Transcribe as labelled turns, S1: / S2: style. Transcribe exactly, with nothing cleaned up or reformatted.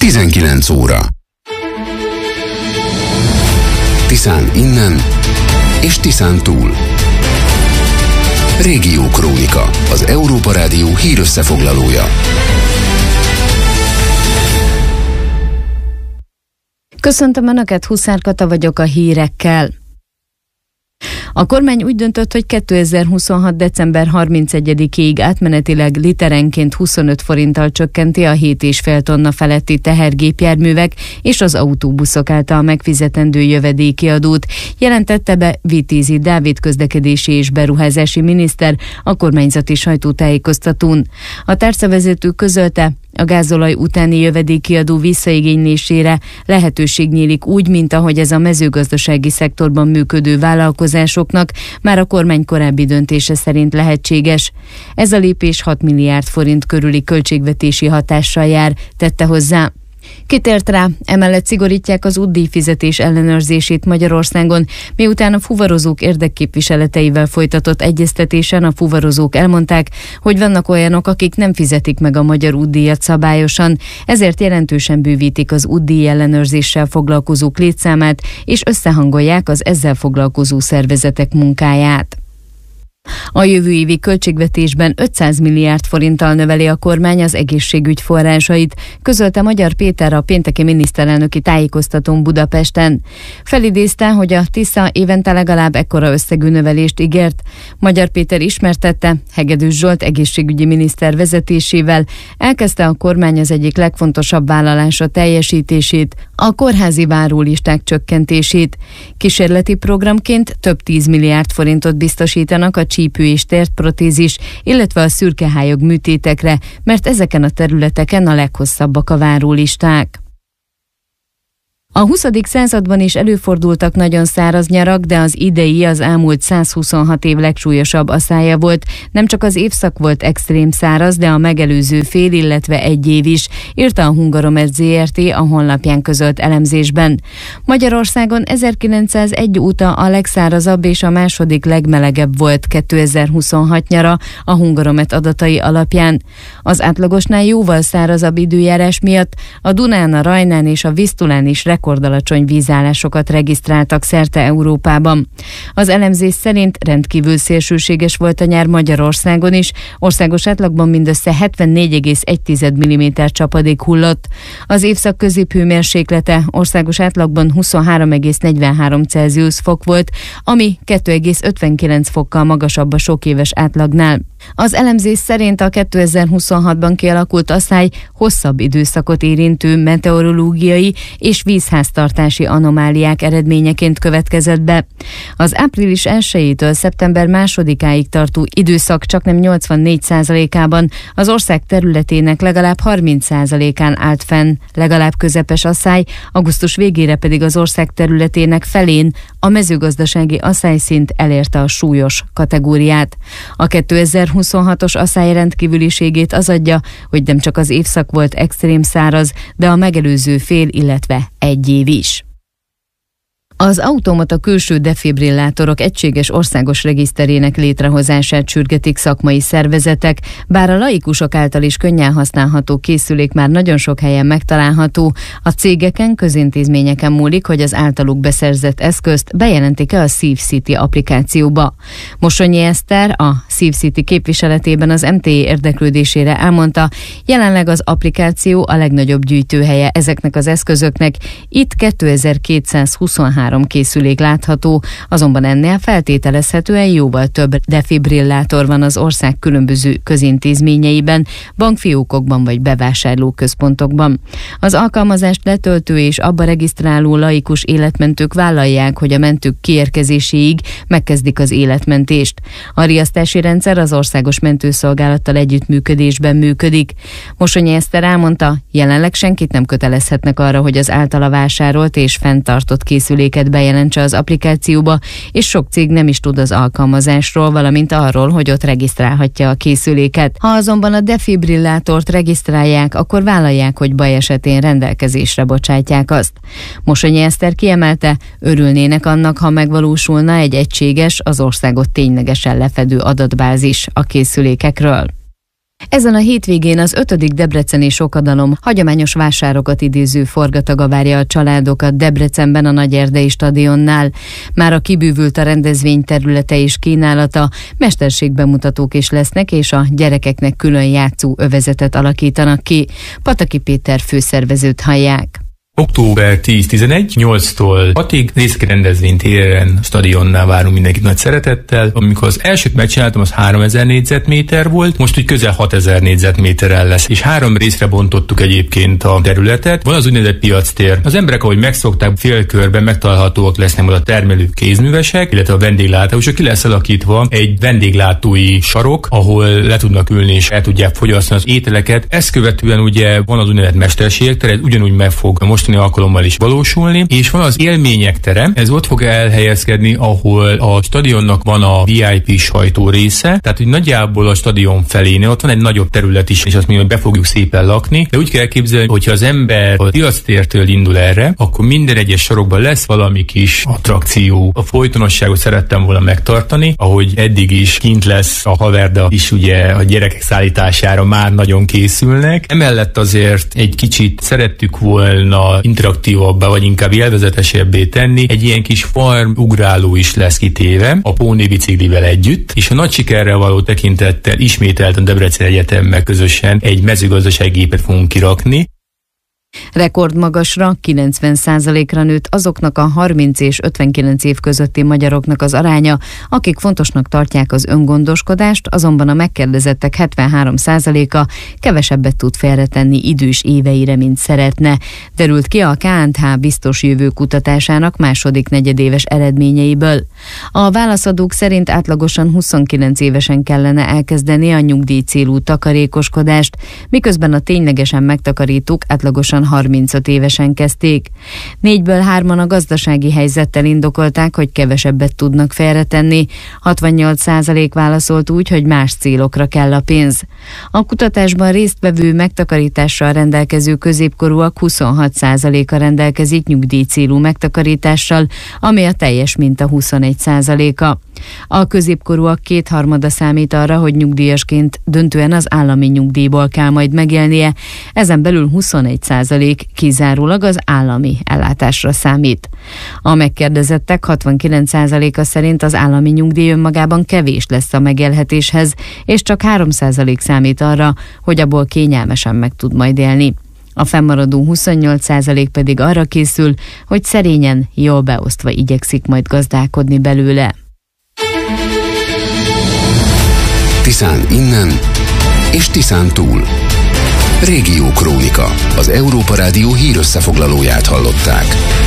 S1: tizenkilenc óra. Tiszán innen és Tiszán túl. Régió Krónika, az Európa Rádió hírösszefoglalója.
S2: Köszöntöm Önöket, Huszár Kata vagyok a hírekkel. A kormány úgy döntött, hogy kétezer-huszonhat. december harmincegyedikéig átmenetileg literenként huszonöt forinttal csökkenti a hét egész öt tonna feletti tehergépjárművek és az autóbuszok által megfizetendő jövedéki adót, jelentette be Vitézi Dávid közlekedési és beruházási miniszter a kormányzati sajtótájékoztatón. A tárcavezető közölte, a gázolaj utáni jövedéki adó visszaigénylésére lehetőség nyílik úgy, mint ahogy ez a mezőgazdasági szektorban működő vállalkozásoknak már a kormány korábbi döntése szerint lehetséges. Ez a lépés hat milliárd forint körüli költségvetési hatással jár, tette hozzá. Kitért rá, emellett szigorítják az útdíjfizetés ellenőrzését Magyarországon, miután a fuvarozók érdekképviseleteivel folytatott egyeztetésen a fuvarozók elmondták, hogy vannak olyanok, akik nem fizetik meg a magyar útdíjat szabályosan, ezért jelentősen bővítik az útdíj ellenőrzéssel foglalkozók létszámát, és összehangolják az ezzel foglalkozó szervezetek munkáját. A jövő évi költségvetésben ötszáz milliárd forinttal növeli a kormány az egészségügy forrásait, közölte Magyar Péter a pénteki miniszterelnöki tájékoztatón Budapesten. Felidézte, hogy a Tisza évente legalább ekkora összegű növelést ígért. Magyar Péter ismertette, Hegedűs Zsolt egészségügyi miniszter vezetésével elkezdte a kormány az egyik legfontosabb vállalása teljesítését, a kórházi várólisták csökkentését. Kísérleti programként több tíz milliárd forintot biztosítanak a csípő és térprotézis, illetve a szürkehályog műtétekre, mert ezeken a területeken a leghosszabbak a várólisták. A huszadik században is előfordultak nagyon száraz nyarak, de az idei az elmúlt százhuszonhat év legsúlyosabb aszája volt. Nem csak az évszak volt extrém száraz, de a megelőző fél, illetve egy év is, írta a Hungaromet zé er té a honlapján közölt elemzésben. Magyarországon ezerkilencszázegy óta a legszárazabb és a második legmelegebb volt kétezer-huszonhat nyara a Hungaromet adatai alapján. Az átlagosnál jóval szárazabb időjárás miatt a Dunán, a Rajnán és a Visztulán is rekordalacsony vízállásokat regisztráltak szerte Európában. Az elemzés szerint rendkívül szélsőséges volt a nyár Magyarországon is, országos átlagban mindössze hetvennégy egész egy milliméter csapadék hullott. Az évszak középhőmérséklete országos átlagban huszonhárom egész negyvenhárom Celsius fok volt, ami kettő egész ötvenkilenc fokkal magasabb a sok éves átlagnál. Az elemzés szerint a kétezer-huszonhatban kialakult aszály hosszabb időszakot érintő meteorológiai és vízháztartási anomáliák eredményeként következett be. Az április elsejétől szeptember másodikáig tartó időszak csaknem nyolcvannégy százalékában az ország területének legalább harminc százalékán állt fenn legalább közepes aszály, augusztus végére pedig az ország területének felén a mezőgazdasági aszályszint elérte a súlyos kategóriát. A kétezer-huszonhatos aszály rendkívüliségét az adja, hogy nem csak az évszak volt extrém száraz, de a megelőző fél, illetve egy év is. Az automata külső defibrillátorok egységes országos regiszterének létrehozását sürgetik szakmai szervezetek, bár a laikusok által is könnyen használható készülék már nagyon sok helyen megtalálható, a cégeken, közintézményeken múlik, hogy az általuk beszerzett eszközt bejelentik-e a SafeCity applikációba. Mosonyi Eszter, a SafeCity képviseletében az em té é érdeklődésére elmondta, jelenleg az applikáció a legnagyobb gyűjtőhelye ezeknek az eszközöknek, itt kétezer-kétszázhuszonhárom készülék látható, azonban ennél feltételezhetően jóval több defibrillátor van az ország különböző közintézményeiben, bankfiókokban vagy bevásárlóközpontokban. Az alkalmazást letöltő és abba regisztráló laikus életmentők vállalják, hogy a mentők kiérkezéséig megkezdik az életmentést. A riasztási rendszer az országos mentőszolgálattal együttműködésben működik. Mosonyi Eszter elmondta, jelenleg senkit nem kötelezhetnek arra, hogy az általa vásárolt és fenntartott készüléket bejelentse az applikációba, és sok cég nem is tud az alkalmazásról, valamint arról, hogy ott regisztrálhatja a készüléket. Ha azonban a defibrillátort regisztrálják, akkor vállalják, hogy baj esetén rendelkezésre bocsátják azt. Mosonyi Eszter kiemelte, örülnének annak, ha megvalósulna egy egységes, az országot ténylegesen lefedő adatbázis a készülékekről. Ezen a hétvégén az ötödik debreceni sokadalom hagyományos vásárokat idéző forgataga várja a családokat Debrecenben a Nagyerdei stadionnál. Már a kibővült a rendezvény területe és kínálata, mesterségbemutatók is lesznek, és a gyerekeknek külön játszó övezetet alakítanak ki. Pataki Péter főszervezőt hallják.
S3: október tíz-tizenegy, nyolctól hatig Részeki rendezvénytéren, stadionnál várunk mindenkit nagy szeretettel. Amikor az elsőt megcsináltam, az háromezer négyzetméter volt, most úgy közel hatezer négyzetméterrel lesz, és három részre bontottuk egyébként a területet. Van az úgynevezett piactér. Az emberek, ahogy megszokták, félkörben megtalálhatóak lesznek a termelő kézművesek, illetve a vendéglátósok, ki lesz alakítva egy vendéglátói sarok, ahol le tudnak ülni és el tudják fogyasztani az ételeket. Ezt követően ugye van az úgynevezett mesterségek tere, ez ugyanúgy meg fog most alkalommal is valósulni, és van az élmények tere, ez ott fog elhelyezkedni, ahol a stadionnak van a vé i pé sajtó része, tehát hogy nagyjából a stadion felénél ott van egy nagyobb terület is, és azt mi be fogjuk szépen lakni, de úgy kell elképzelni, hogyha az ember a piactértől indul erre, akkor minden egyes sarokban lesz valami kis attrakció. A folytonosságot szerettem volna megtartani, ahogy eddig is kint lesz a haverda is, ugye a gyerekek szállítására már nagyon készülnek. Emellett azért egy kicsit szerettük volna interaktívabbá, vagy inkább élvezetesebbé tenni. Egy ilyen kis farm ugráló is lesz kitéve a póni biciklivel együtt, és a nagy sikerrel való tekintettel ismételten Debrecen Egyetemmel közösen egy mezőgazdasági gépet fogunk kirakni.
S2: Rekordmagasra, kilencven százalékra nőtt azoknak a harminc és ötvenkilenc év közötti magyaroknak az aránya, akik fontosnak tartják az öngondoskodást, azonban a megkérdezettek hetvenhárom százaléka kevesebbet tud félretenni idős éveire, mint szeretne. Derült ki a ká and há biztos jövő kutatásának második negyedéves eredményeiből. A válaszadók szerint átlagosan huszonkilenc évesen kellene elkezdeni a nyugdíj célú takarékoskodást, miközben a ténylegesen megtakarítók átlagosan harmincöt évesen kezdték. Négyből hárman a gazdasági helyzettel indokolták, hogy kevesebbet tudnak félretenni, hatvannyolc százalék válaszolt úgy, hogy más célokra kell a pénz. A kutatásban résztvevő megtakarítással rendelkező középkorúak huszonhat százaléka rendelkezik nyugdíj célú megtakarítással, ami a teljes minta huszonegy százaléka. A középkorúak kétharmada számít arra, hogy nyugdíjasként döntően az állami nyugdíjból kell majd megélnie, ezen belül huszonegy százalék kizárólag az állami ellátásra számít. A megkérdezettek hatvankilenc százaléka szerint az állami nyugdíj önmagában kevés lesz a megélhetéshez, és csak három százalék számít arra, hogy abból kényelmesen meg tud majd élni. A fennmaradó huszonnyolc százalék pedig arra készül, hogy szerényen, jól beosztva igyekszik majd gazdálkodni belőle.
S1: Tiszán innen és Tiszán túl. Régió Krónika. Az Európa Rádió hírösszefoglalóját hallották.